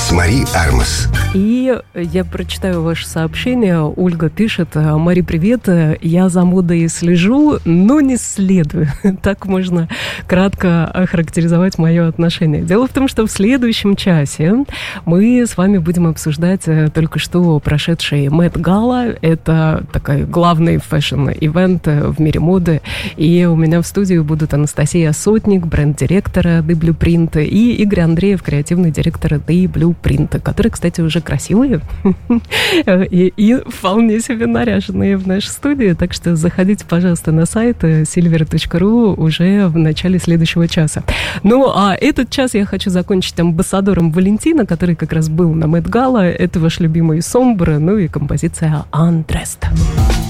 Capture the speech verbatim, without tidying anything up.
с Мари Армас. И я прочитаю ваше сообщение. Ольга пишет: Мари, привет, я за модой слежу, но не следую. Так можно кратко охарактеризовать мое отношение. Дело в том, что в следующем часе мы с вами будем обсуждать только что прошедший Met Gala. Это такой главный фэшн-ивент в мире моды. И у меня в студии будут Анастасия Сотник, бренд-директора The Blueprint, и Игорь Андреев, креативный директор The Blueprint, которые, кстати, уже красивые и, и вполне себе наряженные в нашей студии. Так что заходите, пожалуйста, на сайт silver точка ru уже в начале следующего часа. Ну, а этот час я хочу закончить амбассадором Валентина, который как раз был на Met Gala. Это ваш любимый Sombre, ну и композиция Undressed.